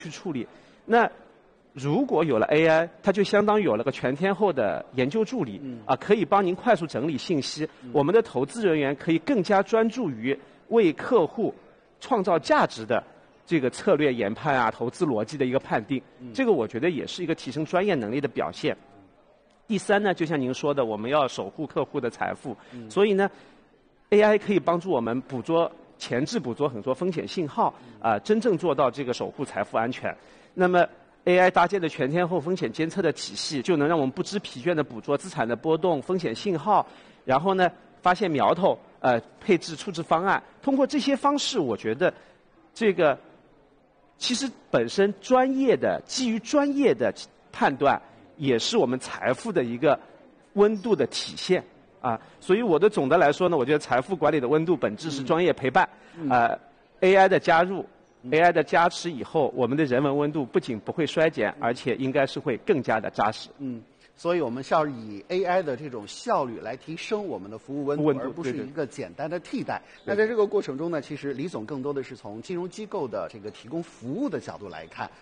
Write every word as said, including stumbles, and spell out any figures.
去处理。那如果有了 A I， 它就相当于有了个全天候的研究助理， 嗯、 啊，可以帮您快速整理信息。嗯、我们的投资人员可以更加专注于为客户创造价值的这个策略研判啊，投资逻辑的一个判定。嗯、这个我觉得也是一个提升专业能力的表现。第三呢，就像您说的，我们要守护客户的财富，嗯、所以呢 ，A I 可以帮助我们捕捉、前置捕捉很多风险信号，啊、呃，真正做到这个守护财富安全。那么 A I 搭建的全天候风险监测的体系，就能让我们不知疲倦地捕捉资产的波动、风险信号，然后呢，发现苗头，呃，配置处置方案。通过这些方式，我觉得这个其实本身专业的、基于专业的判断，也是我们财富的一个温度的体现啊。所以我的总的来说呢，我觉得财富管理的温度本质是专业陪伴， 嗯、 呃 ，A I 的加入。A I 的加持以后，我们的人文温度不仅不会衰减，而且应该是会更加的扎实。 嗯，所以我们是要以 A I 的这种效率来提升我们的服务温度， 温度而不是一个简单的替代。 对对， 那在这个过程中呢，其实李总更多的是从金融机构的这个提供服务的角度来看。